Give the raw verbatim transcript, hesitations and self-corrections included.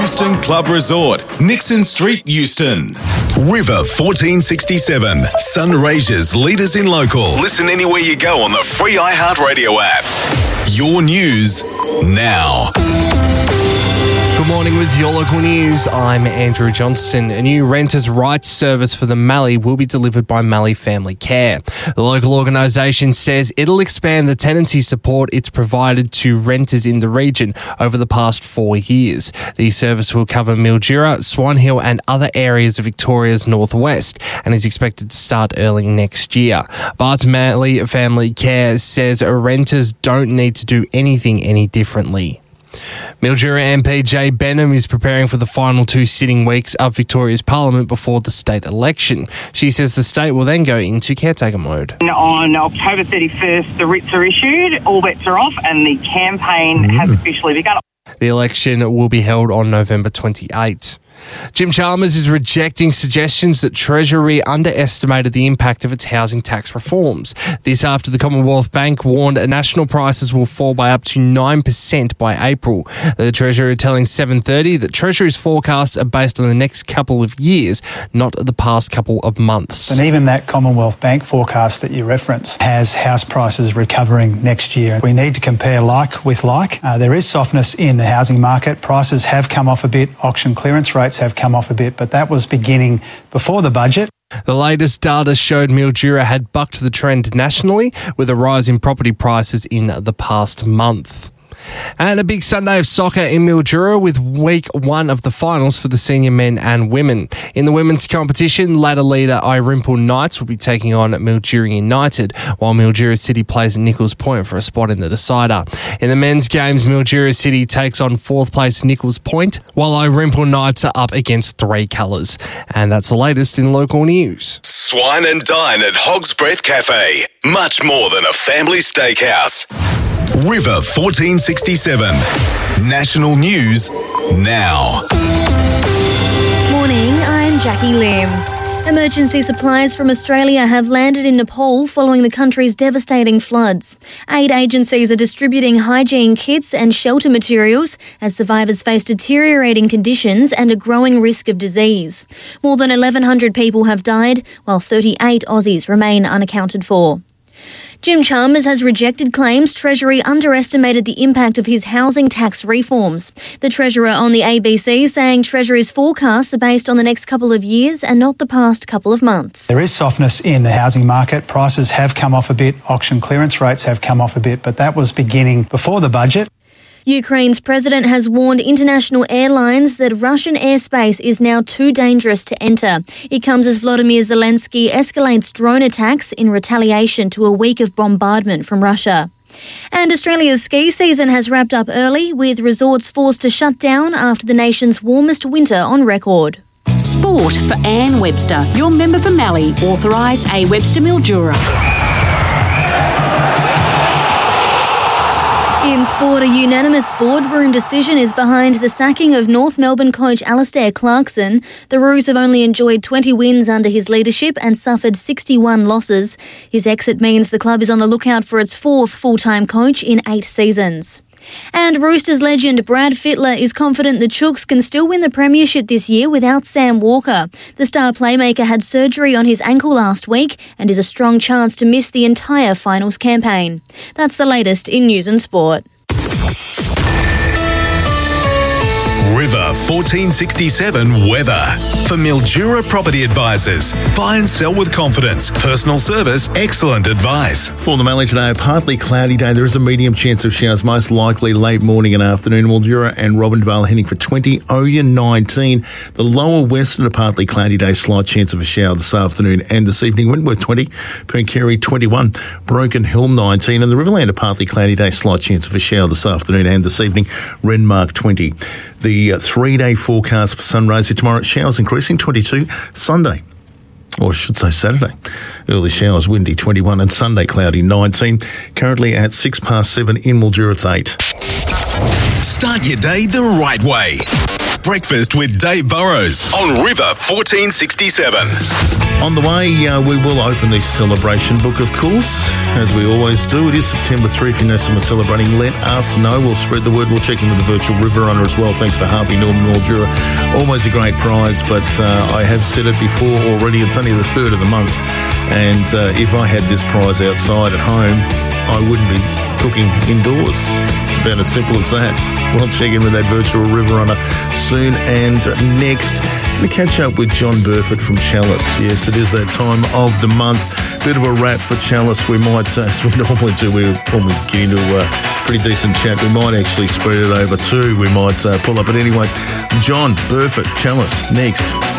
Euston Club Resort, Nixon Street, Euston. River fourteen sixty-seven, Sunraysia's leaders in local. Listen anywhere you go on the free iHeartRadio app. Your news now. Good morning with your local news. I'm Andrew Johnston. A new renters' rights service for the Mallee will be delivered by Mallee Family Care. The local organisation says it'll expand the tenancy support it's provided to renters in the region over the past four years. The service will cover Mildura, Swan Hill and other areas of Victoria's northwest and is expected to start early next year. But Mallee Family Care says renters don't need to do anything any differently. Mildura M P Jay Benham is preparing for the final two sitting weeks of Victoria's Parliament before the state election. She says the state will then go into caretaker mode. On October thirty-first, the writs are issued, all bets are off, and the campaign mm. has officially begun. The election will be held on November twenty-eighth. Jim Chalmers is rejecting suggestions that Treasury underestimated the impact of its housing tax reforms. This after the Commonwealth Bank warned national prices will fall by up to nine percent by April. The Treasury telling seven thirty that Treasury's forecasts are based on the next couple of years, not the past couple of months. And even that Commonwealth Bank forecast that you reference has house prices recovering next year. We need to compare like with like. Uh, there is softness in the housing market. Prices have come off a bit. Auction clearance rates have come off a bit, but that was beginning before the budget. The latest data showed Mildura had bucked the trend nationally with a rise in property prices in the past month. And a big Sunday of soccer in Mildura with week one of the finals for the senior men and women. In the women's competition, ladder leader Irimple Knights will be taking on Mildura United, while Mildura City plays at Nichols Point for a spot in the decider. In the men's games, Mildura City takes on fourth place Nichols Point, while Irimple Knights are up against three colours. And that's the latest in local news. Swine and dine at Hog's Breath Cafe. Much more than a family steakhouse. River fourteen sixty-seven. National News now. Morning, I'm Jackie Lim. Emergency supplies from Australia have landed in Nepal following the country's devastating floods. Aid agencies are distributing hygiene kits and shelter materials as survivors face deteriorating conditions and a growing risk of disease. More than eleven hundred people have died, while thirty-eight Aussies remain unaccounted for. Jim Chalmers has rejected claims Treasury underestimated the impact of his housing tax reforms. The Treasurer on the A B C saying Treasury's forecasts are based on the next couple of years and not the past couple of months. There is softness in the housing market. Prices have come off a bit. Auction clearance rates have come off a bit, but that was beginning before the budget. Ukraine's president has warned international airlines that Russian airspace is now too dangerous to enter. It comes as Volodymyr Zelensky escalates drone attacks in retaliation to a week of bombardment from Russia. And Australia's ski season has wrapped up early, with resorts forced to shut down after the nation's warmest winter on record. Sport for Anne Webster, your member for Mallee, authorised A Webster Mildura. In sport, a unanimous boardroom decision is behind the sacking of North Melbourne coach Alastair Clarkson. The Roos have only enjoyed twenty wins under his leadership and suffered sixty-one losses. His exit means the club is on the lookout for its fourth full-time coach in eight seasons. And Roosters legend Brad Fittler is confident the Chooks can still win the premiership this year without Sam Walker. The star playmaker had surgery on his ankle last week and is a strong chance to miss the entire finals campaign. That's the latest in news and sport. River fourteen sixty-seven weather. For Mildura Property Advisors. Buy and sell with confidence. Personal service, excellent advice. For the Mallee today, a partly cloudy day. There is a medium chance of showers, most likely late morning and afternoon. Mildura and Robindale heading for twenty, Oyen nineteen. The lower western, a partly cloudy day, slight chance of a shower this afternoon and this evening. Wentworth twenty, Pooncarie twenty-one, Broken Hill nineteen, and the Riverland, a partly cloudy day, slight chance of a shower this afternoon and this evening. Renmark twenty. The three-day forecast for Sunraysia tomorrow, showers increasing twenty-two, Sunday, or I should say Saturday, early showers, windy twenty-one, and Sunday cloudy nineteen. Currently at six past seven in Mildura, it's eight. Start your day the right way. Breakfast with Dave Burrows on River fourteen sixty-seven. On the way, uh, we will open the celebration book, of course, as we always do. It is September third. If you know someone celebrating, let us know. We'll spread the word. We'll check in with the virtual river runner as well, thanks to Harvey Norman Mildura. Always a great prize, but uh, I have said it before already. It's only the third of the month, and uh, if I had this prize outside at home, I wouldn't be cooking indoors. It's about as simple as that. We'll check in with that virtual river runner soon. And next, going to catch up with John Burford from Chalice. Yes, it is that time of the month. Bit of a wrap for Chalice. We might, uh, as we normally do, we when we get into a pretty decent chat, we might actually spread it over too. We might uh, pull up. But anyway, John Burford, Chalice, next.